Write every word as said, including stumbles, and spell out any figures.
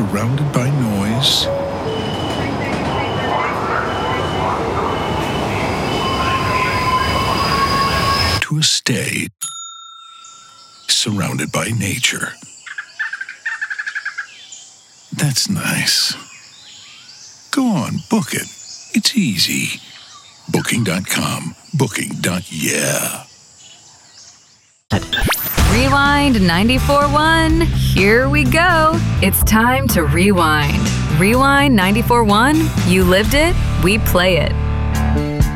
surrounded by noise, to a stay surrounded by nature. That's nice. Go on, book it. It's easy. Booking dot com. Booking. Yeah. Rewind ninety-four point one. Here we go. It's time to rewind. Rewind ninety-four point one. You lived it, we play it.